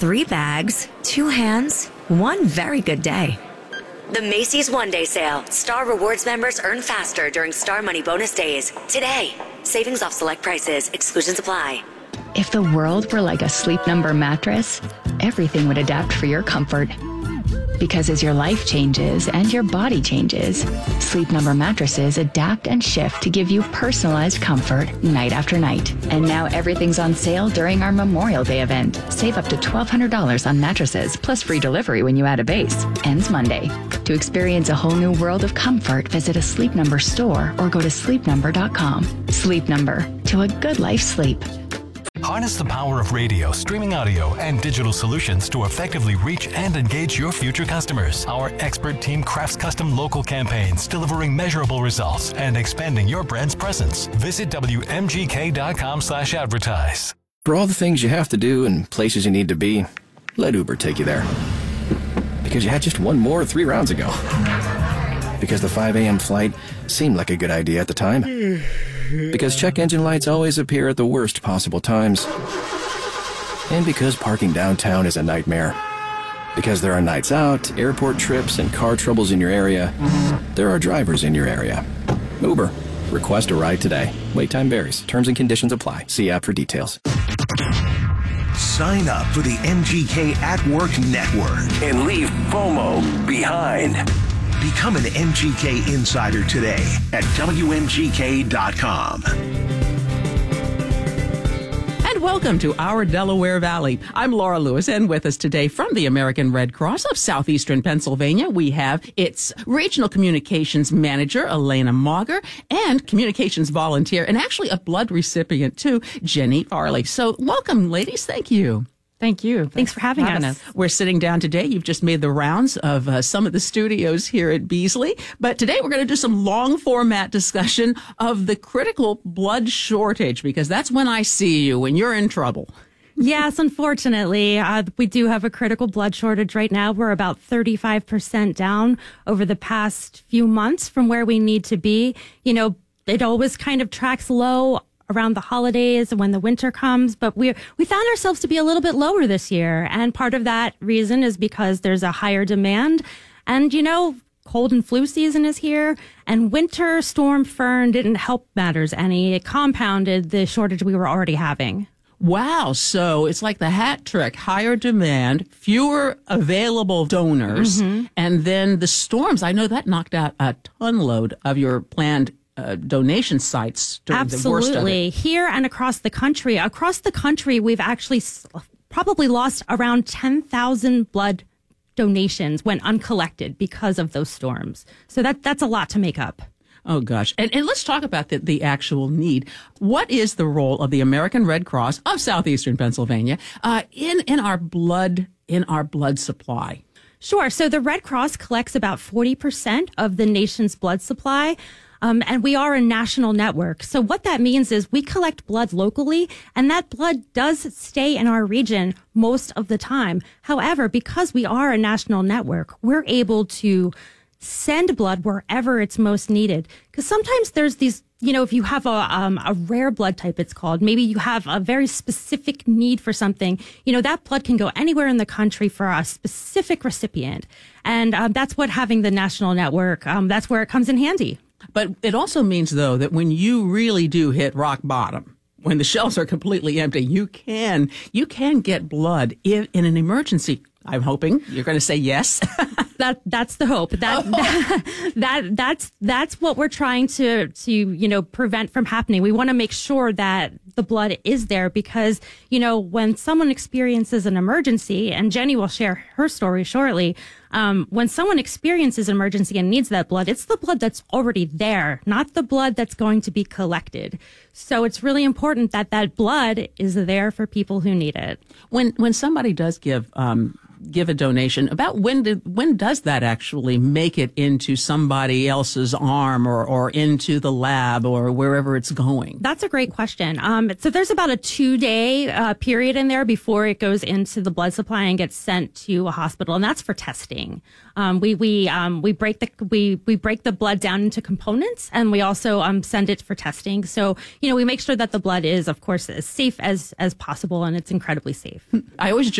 3 bags, 2 hands, 1 very good day. The Macy's One Day Sale. Star Rewards members earn faster during Star Money Bonus Days. Today. Savings off select prices. Exclusions apply. If the world were like a Sleep Number mattress, everything would adapt for your comfort. Because as your life changes and your body changes, Sleep Number mattresses adapt and shift to give you personalized comfort night after night. And now everything's on sale during our Memorial Day event. Save up to $1,200 on mattresses, plus free delivery when you add a base. Ends Monday. To experience a whole new world of comfort, visit a Sleep Number store or go to sleepnumber.com. Sleep Number. To a good life sleep. Harness the power of radio, streaming audio, and digital solutions to effectively reach and engage your future customers. Our expert team crafts custom local campaigns, delivering measurable results and expanding your brand's presence. Visit WMGK.com/advertise. For all the things you have to do and places you need to be, let Uber take you there. Because you had just one more 3 rounds ago. Because the 5 a.m. flight seemed like a good idea at the time. Because check engine lights always appear at the worst possible times. And because parking downtown is a nightmare. Because there are nights out, airport trips, and car troubles in your area, there are drivers in your area. Uber. Request a ride today. Wait time varies. Terms and conditions apply. See app for details. Sign up for the MGK at Work Network and leave FOMO behind. Become an MGK Insider today at WMGK.com. And welcome to our Delaware Valley. I'm Laura Lewis, and with us today from the American Red Cross of Southeastern Pennsylvania, we have its Regional Communications Manager, Elena Mauger, and Communications Volunteer, and actually a blood recipient too, Jenny Farley. So welcome, ladies. Thank you. Thank you. Thanks for having us. We're sitting down today. You've just made the rounds of some of the studios here at Beasley. But today we're going to do some long format discussion of the critical blood shortage, because that's when I see you, when you're in trouble. Yes, unfortunately, we do have a critical blood shortage right now. We're about 35% down over the past few months from where we need to be. You know, it always kind of tracks low around the holidays and when the winter comes, but we found ourselves to be a little bit lower this year. And part of that reason is because there's a higher demand. And, you know, cold and flu season is here, and Winter Storm Fern didn't help matters any. It compounded the shortage we were already having. Wow. So it's like the hat trick: higher demand, fewer available donors, and then the storms. I know that knocked out a ton load of your planned donation sites during the worst of it. Absolutely. Here and across the country. Across the country, we've actually probably lost around 10,000 blood donations went uncollected because of those storms. So that's a lot to make up. Oh, gosh. And let's talk about the actual need. What is the role of the American Red Cross of Southeastern Pennsylvania in our blood supply? Sure. So the Red Cross collects about 40% of the nation's blood supply. And we are a national network. So what that means is we collect blood locally, and that blood does stay in our region most of the time. However, because we are a national network, we're able to send blood wherever it's most needed. Because sometimes there's these, you know, if you have a rare blood type, it's called, maybe you have a very specific need for something, you know, that blood can go anywhere in the country for a specific recipient. And that's what having the national network, that's where it comes in handy. But it also means, though, that when you really do hit rock bottom, when the shelves are completely empty, you can get blood in an emergency. I'm hoping you're going to say yes. That's the hope. That's what we're trying to you know, prevent from happening. We want to make sure that the blood is there because, you know, when someone experiences an emergency, and Jenny will share her story shortly, when someone experiences an emergency and needs that blood, it's the blood that's already there, not the blood that's going to be collected. So it's really important that that blood is there for people who need it. When somebody does give a donation, about when does that actually make it into somebody else's arm or into the lab or wherever it's going? That's a great question. So there's about a 2-day period in there before it goes into the blood supply and gets sent to a hospital, and that's for testing. We break the blood down into components, and we also send it for testing. So, you know, we make sure that the blood is, of course, as safe as possible, and it's incredibly safe. I always